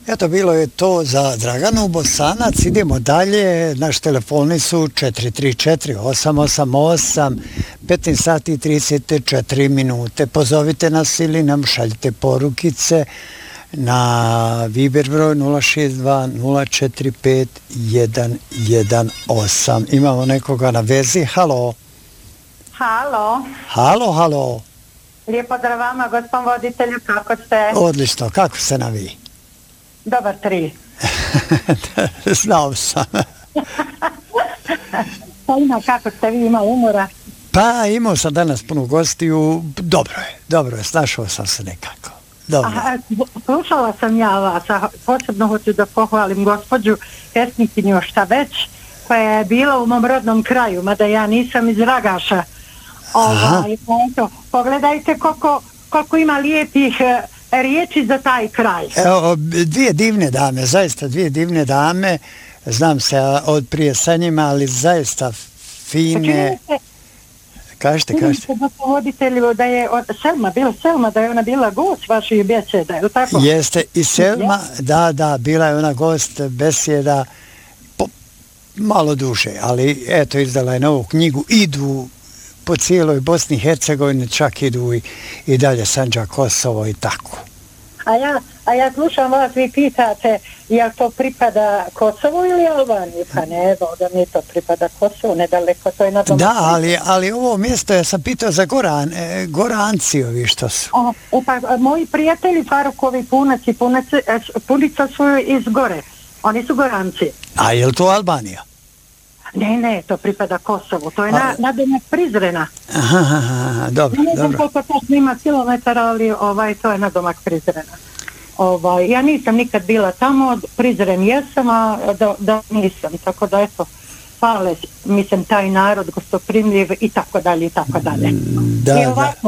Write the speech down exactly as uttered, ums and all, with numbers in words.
Eto, bilo je to za Draganu Bosanac. Idemo dalje. Naš telefoni su četiri tri četiri osam osam osam, petnaest sati i trideset četiri minute. Pozovite nas ili nam šaljite porukice na Viber broj nula šest dva nula četiri pet jedan jedan osam. Imamo nekoga na vezi. Halo. Halo. Halo, halo. Lijep pozdrav vama, gospodin voditelju, kako ste? Odlično, kako ste na vi? Dobar tri. Znao sam. Pa ima, kako ste vi, ima umora? Pa imao sam danas punu gostiju. Dobro je, dobro je, snašao sam se nekako. Dobro. Aha, slušala sam ja vas, a posebno hoću da pohvalim gospođu pesnikinju šta već, koja je bila u mom rodnom kraju, mada ja nisam iz Ragaša. Ovaj, eto, pogledajte koliko, koliko ima lijepih e, riječi za taj kraj. Evo, dvije divne dame, zaista dvije divne dame, znam se od prije sa njima, ali zaista fine. Kažete, kažete. Čini se voditelju da je od Selma, bila Selma, da je ona bila gost vaših besjeda, je li tako? Jeste, i Selma, da, da, bila je ona gost besjeda po, malo duže, ali eto, izdala je novu knjigu, idu po cijeloj Bosni i Hercegovini, čak idu i, i dalje Sandžak, Kosovo i tako. A ja, a ja slušam vas, vi pitate, jel to pripada Kosovu ili Albaniji? Pa ne, evo, da mi to pripada Kosovu, nedaleko, to je na domu. Da, ali, ali ovo mjesto, ja sam pitao za Goran, e, Goranci ovi što su. O, e, pa, moji prijatelji Farukovi Punac i Punac, Punica su iz Gore, oni su Goranci. A je li to Albanija? Ne, ne, to pripada Kosovu, to je na, nadomak Prizrena. Aha, aha, dobro, ne znam dobro. koliko to ima kilometara, ali ovaj, to je nadomak Prizrena. Ovaj, ja nisam nikad bila tamo, Prizren jesam, a da, da nisam, tako da eto, fale, mislim, taj narod gostoprimljiv i tako dalje, i tako dalje. Da, I ovako, da.